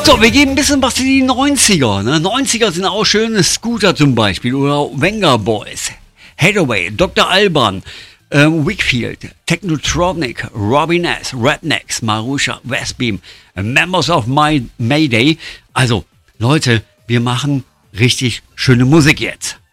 So, wir geben ein bisschen was in die 90er. Ne? 90er sind auch schöne Scooter zum Beispiel oder Venga Boys, Hathaway, Dr. Alban, Wickfield, Technotronic, Robin S., Rednecks, Marusha, Westbeam, Members of Mayday. Also, Leute, wir machen richtig schöne Musik jetzt.